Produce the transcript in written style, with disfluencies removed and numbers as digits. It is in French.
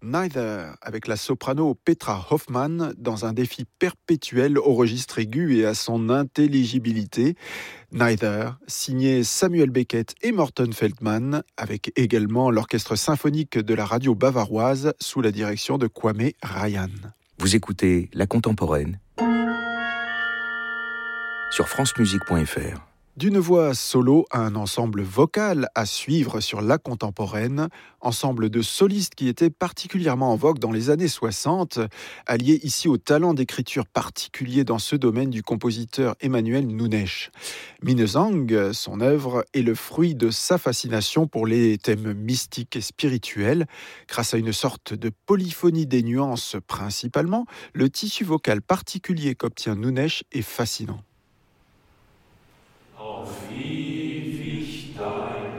Neither, avec la soprano Petra Hoffmann, dans un défi perpétuel au registre aigu et à son intelligibilité. Neither, signé Samuel Beckett et Morton Feldman, avec également l'orchestre symphonique de la radio bavaroise sous la direction de Kwame Ryan. Vous écoutez La Contemporaine sur francemusique.fr. D'une voix solo à un ensemble vocal à suivre sur La Contemporaine, ensemble de solistes qui était particulièrement en vogue dans les années 60, allié ici au talent d'écriture particulier dans ce domaine du compositeur Emmanuel Nunes. Minnesang, son œuvre, est le fruit de sa fascination pour les thèmes mystiques et spirituels. Grâce à une sorte de polyphonie des nuances principalement, le tissu vocal particulier qu'obtient Nunes est fascinant. Oh.